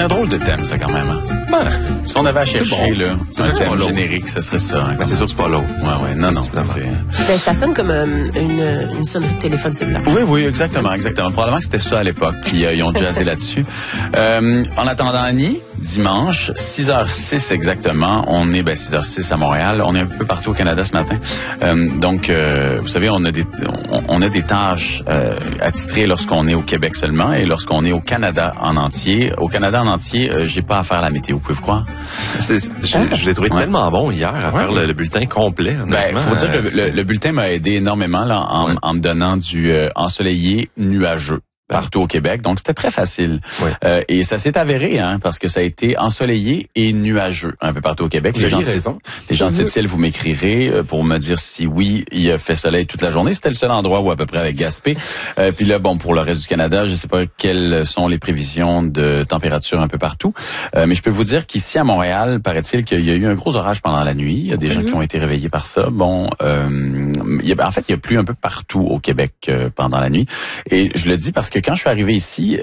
un drôle de thème, ça, quand même. Hein? Ben, si on avait à chercher, là, c'est un thème générique, ça serait ça. Hein, ben, c'est sûr que c'est pas l'autre. Ouais, non. Ben, ça sonne comme une sonnerie de téléphone cellulaire. Oui, exactement. Probablement que c'était ça à l'époque, puis ils ont jazzé là-dessus. En attendant Annie, dimanche, 6h06 exactement, on est 6h06 à Montréal, on est un peu partout au Canada ce matin. Donc, vous savez, on a des tâches attitrées lorsqu'on est au Québec seulement et lorsqu'on est au Canada en entier. Au Canada en entier, j'ai pas à faire la météo, pouvez-vous croire? Je l'ai trouvé tellement bon hier à faire le bulletin complet. Ben, faut dire que le bulletin m'a aidé énormément là, en me donnant du ensoleillé nuageux. Partout au Québec, donc c'était très facile. Oui. Et ça s'est avéré, parce que ça a été ensoleillé et nuageux un peu partout au Québec. Les gens de Sept-Îles, vous m'écrirez pour me dire si oui, il a fait soleil toute la journée. C'était le seul endroit où à peu près avec Gaspé. Puis là, pour le reste du Canada, je sais pas quelles sont les prévisions de température un peu partout, mais je peux vous dire qu'ici à Montréal, paraît-il qu'il y a eu un gros orage pendant la nuit. Il y a des gens qui ont été réveillés par ça. Il y a plu un peu partout au Québec pendant la nuit. Et je le dis parce que quand je suis arrivé ici,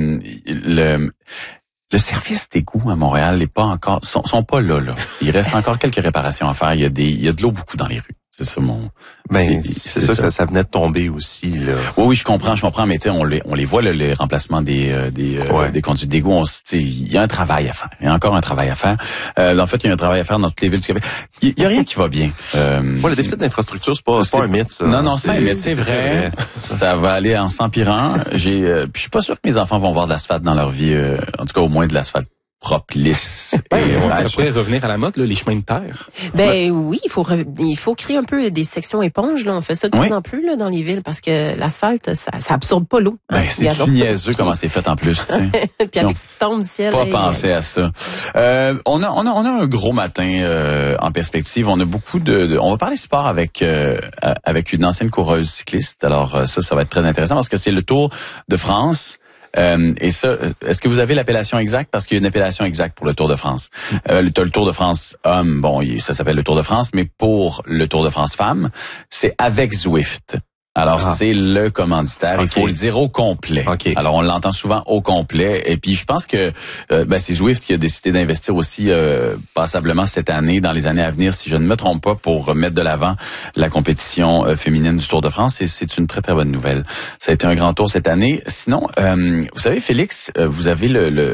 le service d'égout à Montréal n'est pas encore, sont pas là. Il reste encore quelques réparations à faire. Il y a de l'eau beaucoup dans les rues. C'est ça c'est ça que ça venait de tomber aussi, là. Oui, je comprends, mais tu sais, on les voit, là, les remplacements des conduites d'égout. Il y a un travail à faire. Il y a encore un travail à faire. En fait, il y a un travail à faire dans toutes les villes du Québec. Il y a rien qui va bien. Le déficit d'infrastructure, c'est pas un mythe, ça. Non, c'est pas un mythe, c'est vrai. Ça va aller en s'empirant. Puis je suis pas sûr que mes enfants vont voir de l'asphalte dans leur vie, en tout cas au moins de l'asphalte propre, lisse. Ça pourrait revenir à la mode, là, les chemins de terre. Oui, il faut créer un peu des sections éponges. Là. On fait ça de plus en plus là, dans les villes parce que l'asphalte, ça absorbe pas l'eau. C'est niaiseux comment c'est fait en plus. Puis avec ce qui tombe du ciel. Pas penser à ça. On a un gros matin en perspective. On a beaucoup on va parler sport avec une ancienne coureuse cycliste. Alors ça va être très intéressant parce que c'est le Tour de France. Et ça, est-ce que vous avez l'appellation exacte? Parce qu'il y a une appellation exacte pour le Tour de France. Le Tour de France homme, ça s'appelle le Tour de France, mais pour le Tour de France femme, c'est avec Zwift. Alors, c'est le commanditaire. Il faut le dire au complet. Alors, on l'entend souvent au complet. Et puis, je pense que c'est Zwift qui a décidé d'investir aussi passablement cette année, dans les années à venir, si je ne me trompe pas, pour mettre de l'avant la compétition féminine du Tour de France. Et c'est une très, très bonne nouvelle. Ça a été un grand tour cette année. Sinon, vous savez, Félix, vous avez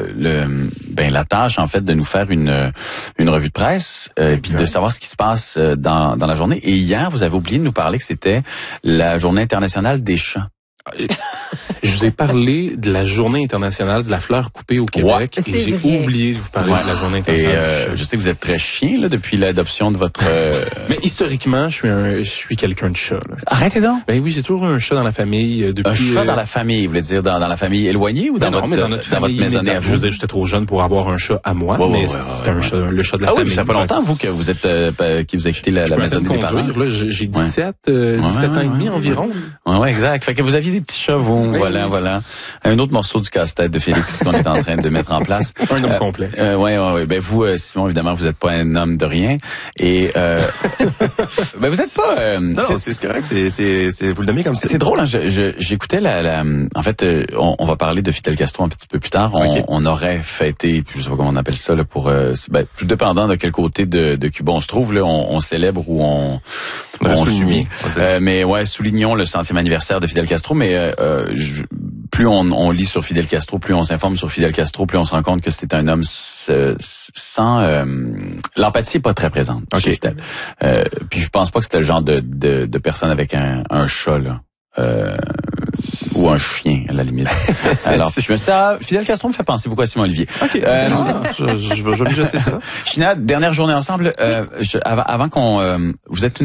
la tâche, en fait, de nous faire une revue de presse, puis de savoir ce qui se passe dans la journée. Et hier, vous avez oublié de nous parler que c'était la Journée internationale des chats. Je vous ai parlé de la Journée internationale de la fleur coupée au Québec et j'ai oublié de vous parler de la Journée internationale du chat. Je sais que vous êtes très chien là depuis l'adoption de votre. Mais historiquement, je suis quelqu'un de chat. Là. Arrêtez donc. Ben oui, j'ai toujours un chat dans la famille depuis. Un chat dans la famille, vous voulez dire dans la famille éloignée ou dans votre maisonnée à vous? Je veux dire, j'étais trop jeune pour avoir un chat à moi, mais c'est le chat de la famille. Oui, ça fait pas longtemps vous que vous êtes qui vous avez quitté la maisonnée des parents. J'ai 17 ans et demi environ. Ouais, exact. Fait que vous aviez des petits chats, vous. Voilà. Un autre morceau du casse-tête de Félix qu'on est en train de mettre en place. Un homme complexe. Ouais. Ben vous, Simon, évidemment, vous n'êtes pas un homme de rien. Et ben vous n'êtes pas. Non, c'est correct. C'est vous le nommez comme ça. C'est drôle. Hein, j'écoutais en fait, on va parler de Fidel Castro un petit peu plus tard. On aurait fêté, je sais pas comment on appelle ça là, pour tout dépendant de quel côté de Cuba on se trouve là, on célèbre ou on souligne. Mais soulignons le 100e anniversaire de Fidel Castro. Mais plus on lit sur Fidel Castro, plus on s'informe sur Fidel Castro, plus on se rend compte que c'était un homme sans l'empathie est pas très présente chez Fidel. Puis je pense pas que c'était le genre de personne avec un chat là. Ou un chien à la limite. Alors, Fidel Castro me fait penser beaucoup à Simon Olivier. Je vais lui jeter ça. China, dernière journée ensemble. Avant qu'on, vous êtes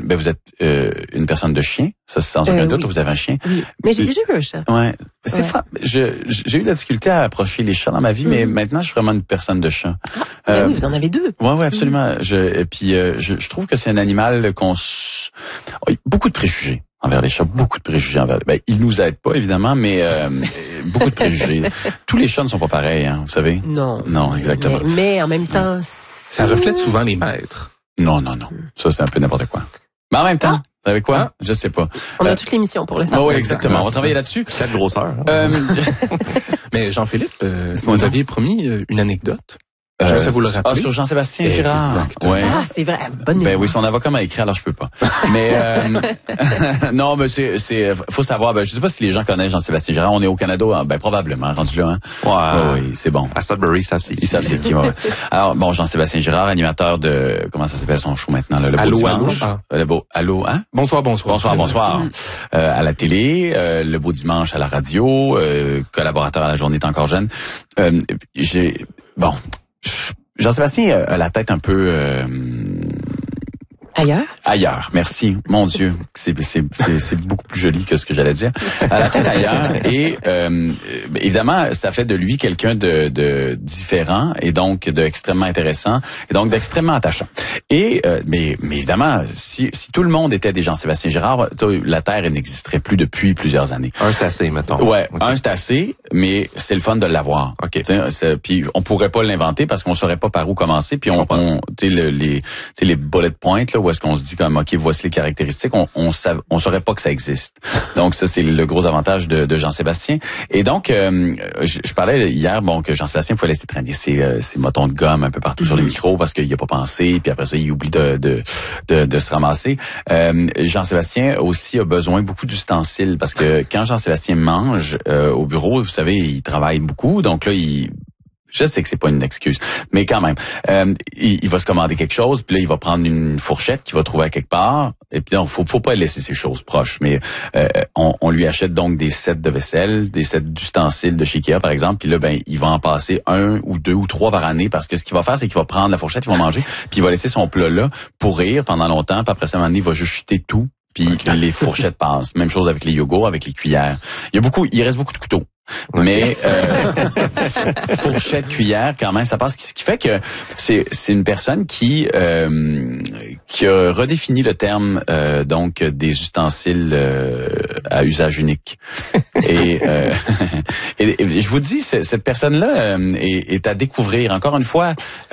une personne de chien. Ça, sans aucun doute, vous avez un chien. Oui. Mais j'ai déjà eu un chat. Ouais. C'est j'ai eu de la difficulté à approcher les chats dans ma vie, mais maintenant, je suis vraiment une personne de chat. Oui, vous en avez deux. Ouais, absolument. Je trouve que c'est un animal beaucoup de préjugés envers les chats, beaucoup de préjugés envers. Ils nous aident pas évidemment, mais beaucoup de préjugés. Tous les chats ne sont pas pareils, hein, vous savez. Non, exactement. Mais en même temps, ça reflète souvent les maîtres. Non. Ça c'est un peu n'importe quoi. Mais en même temps, vous savez quoi? Je sais pas. On a toute l'émission pour l'instant. Oui, exactement. On va travailler là-dessus. 4 grosseurs. Mais Jean-Philippe, vous aviez promis une anecdote. Ça vous le rappelez? Sur Jean-Sébastien Girard. Ouais. Ah, c'est vrai. Bonne ben oui, son avocat m'a écrit, alors je peux pas. Mais non, mais faut savoir. Ben, je sais pas si les gens connaissent Jean-Sébastien Girard. On est au Canada, ben probablement rendu là. Hein? Ouais. Oui, c'est bon. À Sudbury, ils savent c'est qui. Ouais. Alors bon, Jean-Sébastien Girard, animateur de comment ça s'appelle son show maintenant, là, le Beau Dimanche. Allô, hein? Bonsoir. À la télé, le Beau Dimanche à la radio, collaborateur à La Journée est encore jeune. Jean-Sébastien a la tête un peu Ailleurs, merci. Mon Dieu, c'est beaucoup plus joli que ce que j'allais dire. À la tête ailleurs. Et évidemment, ça fait de lui quelqu'un de différent et donc d'extrêmement intéressant et donc d'extrêmement attachant. Et mais évidemment, si tout le monde était des Jean-Sébastien Girard, la Terre n'existerait plus depuis plusieurs années. Un c'est assez, mettons. Ouais, okay. Un c'est assez, mais c'est le fun de l'avoir. OK. Puis on pourrait pas l'inventer parce qu'on saurait pas par où commencer. Puis les bullet points là, où est-ce qu'on se dit comme OK, voici les caractéristiques, on saurait pas que ça existe. Donc ça c'est le gros avantage de Jean-Sébastien. Et donc je parlais hier que Jean-Sébastien pouvait laisser traîner ses motons de gomme un peu partout sur le micro parce qu'il a pas pensé, puis après ça il oublie de se ramasser. Jean-Sébastien aussi a besoin beaucoup d'ustensiles parce que quand Jean-Sébastien mange au bureau, vous savez, il travaille beaucoup, donc là je sais que c'est pas une excuse, mais quand même, il va se commander quelque chose, puis là il va prendre une fourchette qu'il va trouver à quelque part, et puis faut pas laisser ces choses proches, mais on lui achète donc des sets de vaisselle, des sets d'ustensiles de chez Ikea par exemple, puis là il va en passer 1 ou 2 ou 3 par année parce que ce qu'il va faire c'est qu'il va prendre la fourchette, il va manger, puis il va laisser son plat là pourrir pendant longtemps, puis après ça il va juste jeter tout, puis les fourchettes passent. Même chose avec les yogourts, avec les cuillères. Il reste beaucoup de couteaux. Okay. Mais fourchette, cuillère, quand même, ça passe. Ce qui fait que c'est une personne qui a redéfini le terme donc des ustensiles à usage unique. Et je vous dis, cette personne-là est à découvrir. Encore une fois,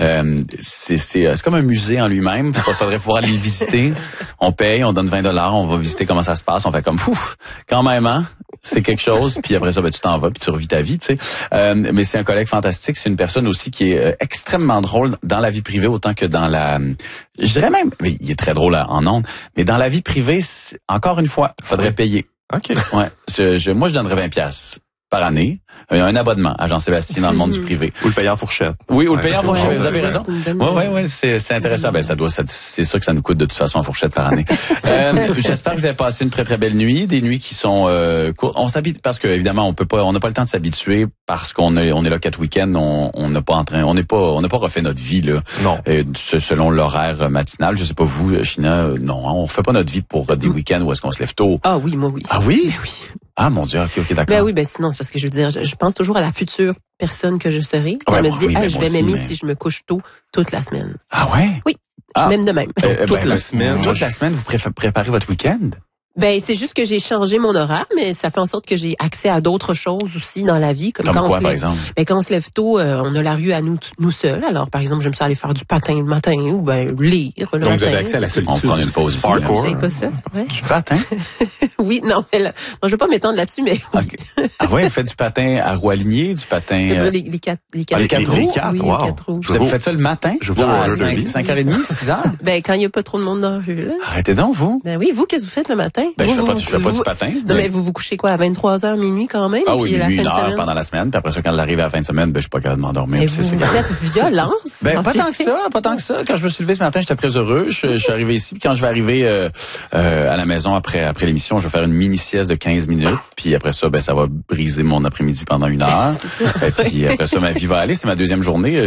c'est comme un musée en lui-même. Faudrait pouvoir aller le visiter. On paye, on donne $20, on va visiter comment ça se passe. On fait comme quand même, hein. C'est quelque chose, puis après ça, tu t'en vas, puis tu revis ta vie, tu sais. Mais c'est un collègue fantastique, c'est une personne aussi qui est extrêmement drôle dans la vie privée autant que dans la... Je dirais même, mais il est très drôle en ondes, mais dans la vie privée, encore une fois, il faudrait payer. OK. Ouais. Moi, je donnerais 20$ par année. Un abonnement à Jean-Sébastien dans le monde du privé. Ou le payer en fourchette. Oui, ou le payer en fourchette, vous avez raison. Ouais, c'est intéressant. Ben, c'est sûr que ça nous coûte de toute façon en fourchette par année. J'espère que vous avez passé une très très belle nuit, des nuits qui sont courtes. On s'habite parce que évidemment on n'a pas le temps de s'habituer parce qu'on est là 4 week-ends, on n'a pas refait notre vie là. Non. Selon l'horaire matinal, je sais pas vous, China, non, on fait pas notre vie pour des week-ends où est-ce qu'on se lève tôt. Ah oui, moi oui. Ah oui? Oui. Ah mon Dieu, ok, d'accord. Ben oui, sinon c'est parce que je veux dire, je pense toujours à la future personne que je serai. Je me dis, je vais m'aimer si je me couche tôt toute la semaine. Ah ouais? Oui, je m'aime de même. Toute la semaine, vous préparez votre week-end? Ben c'est juste que j'ai changé mon horaire, mais ça fait en sorte que j'ai accès à d'autres choses aussi dans la vie, comme quand quoi, par exemple? Ben quand on se lève tôt, on a la rue à nous seuls. Alors par exemple, je me suis allée faire du patin le matin ou lire le matin. Donc vous avez accès à la solitude. On prend une pause ici. C'est pas ça. Ouais. Du patin? Oui, non, je vais pas m'étendre là-dessus, mais oui. Okay. Ah ouais, vous faites du patin à roue alignée, du patin... Les quatre roues. Les quatre roues? Oui, wow. Les 4 roues. Vous faites ça le matin? Je vois à 5h30, 6h? Ben quand il y a pas trop de monde dans la rue, là. Arrêtez donc, vous. Ben oui, vous, qu'est-ce que vous faites le matin? Ben je fais pas du patin. Non, mais vous vous couchez quoi, à 23h, minuit quand même? Ah oui, minuit, 1h pendant la semaine. Puis après ça, quand j'arrive à la fin de semaine, je suis pas capable de m'endormir. Mais vous êtes violence. Ben, pas tant que ça. Quand je me suis levé ce matin, j'étais très heureux. Je suis arrivé ici. Puis quand je vais arriver à la maison après l'émission, je vais faire une mini sieste de 15 minutes. Puis après ça, ça va briser mon après-midi pendant 1 heure. Et puis après ça, ma vie va aller. C'est ma deuxième journée.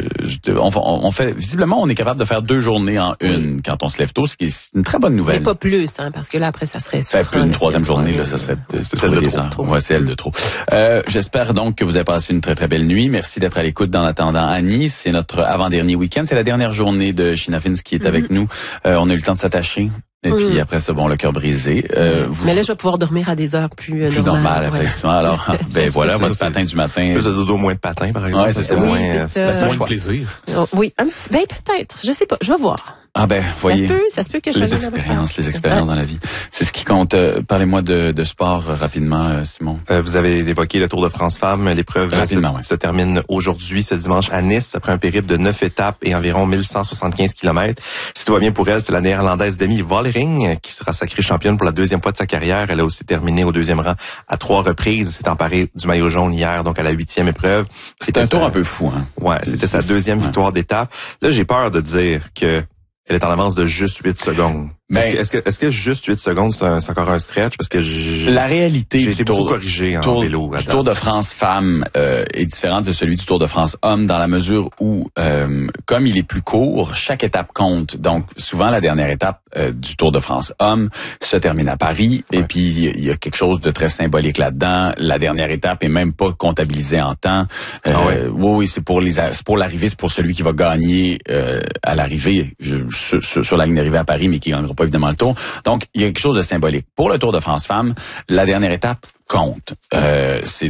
On fait, visiblement, on est capable de faire 2 journées en une quand on se lève tôt, ce qui est une très bonne nouvelle. Mais pas plus, hein, parce que là, après, ça serait souffrant. Plus une 3e journée, là, ça serait celle de trop. Ouais, c'est elle de trop. J'espère donc que vous avez passé une très très belle nuit. Merci d'être à l'écoute dans l'attendant Annie. C'est notre avant-dernier week-end. C'est la dernière journée de China Fins qui est avec nous. On a eu le temps de s'attacher. Et puis après ça, le cœur brisé. Mais là, je vais pouvoir dormir à des heures plus normales. Effectivement. Alors, voilà, votre patin du matin. Plus de dodo, moins de patin, par exemple. Ouais, c'est ça. C'est moins de plaisir. Oui, peut-être. Je sais pas. Je vais voir. Ah ben, voyez. Ça se peut que je les expériences dans la vie. C'est ce qui compte. Parlez-moi de sport rapidement, Simon. Vous avez évoqué le Tour de France Femmes. L'épreuve se termine aujourd'hui, ce dimanche, à Nice, après un périple de 9 étapes et environ 1175 km. Si tout va bien pour elle, c'est la néerlandaise Demi Vollering qui sera sacrée championne pour la deuxième fois de sa carrière. Elle a aussi terminé au deuxième rang à 3 reprises. S'est emparée du maillot jaune hier, donc à la 8e épreuve. C'est un tour un peu fou, hein. Ouais, c'était sa deuxième victoire d'étape. Là, j'ai peur de dire que elle est en avance de juste 8 secondes. Est-ce que juste 8 secondes, c'est encore un stretch? Parce que la réalité j'ai été beaucoup corrigé en vélo. Le Tour de France Femmes est différent de celui du Tour de France Hommes dans la mesure où, comme il est plus court, chaque étape compte. Donc, souvent, la dernière étape du Tour de France Hommes se termine à Paris. Ouais. Et puis, il y a quelque chose de très symbolique là-dedans. La dernière étape est même pas comptabilisée en temps. Oui, c'est pour l'arrivée, c'est pour celui qui va gagner à l'arrivée sur la ligne d'arrivée à Paris, mais qui gagnera pas évidemment le Tour. Donc, il y a quelque chose de symbolique. Pour le Tour de France Femmes, la dernière étape compte. C'est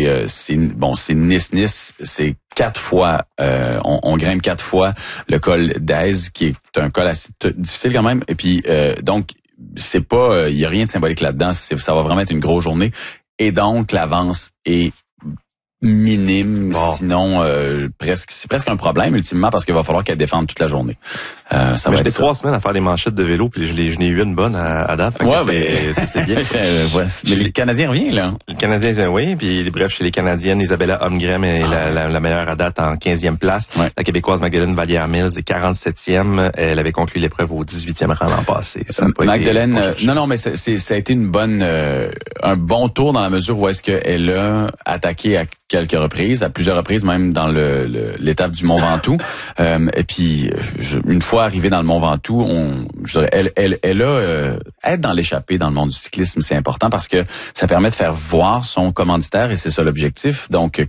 Nice-Nice, c'est 4 fois, on grimpe 4 fois le col d'Aise, qui est un col assez difficile quand même. Et puis, donc, c'est pas, il y a rien de symbolique là-dedans. Ça va vraiment être une grosse journée. Et donc, l'avance est minime, sinon c'est presque un problème ultimement parce qu'il va falloir qu'elle défende toute la journée. J'ai 3 semaines à faire des manchettes de vélo puis je n'ai eu une bonne à date. C'est bien. Mais le Canadien revient là. Le Canadien, oui. Puis bref, chez les Canadiennes, Isabella Holmgren est la meilleure à date en 15e place. Ouais. La Québécoise Magdalene Vallière-Mills est 47e. Elle avait conclu l'épreuve au 18e rang l'an passé. Magdalene, non, mais ça a été un bon tour dans la mesure où est-ce qu'elle a attaqué à quelques reprises, à plusieurs reprises, même dans l'étape du Mont Ventoux. Et puis, une fois arrivée dans le Mont Ventoux, elle a être dans l'échappée dans le monde du cyclisme, c'est important parce que ça permet de faire voir son commanditaire et c'est ça l'objectif. Donc,